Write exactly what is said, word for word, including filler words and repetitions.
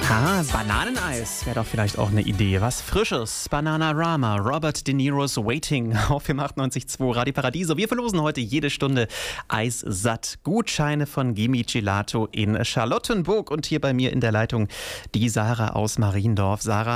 Ah, Bananeneis wäre doch vielleicht auch eine Idee. Was Frisches. Bananarama, Robert De Niro's Waiting auf dem achtundneunzig Komma zwei Radio Paradiso. Wir verlosen heute jede Stunde Eissatt. Gutscheine von Gimme Gelato in Charlottenburg. Und hier bei mir in der Leitung die Sarah aus Mariendorf. Sarah,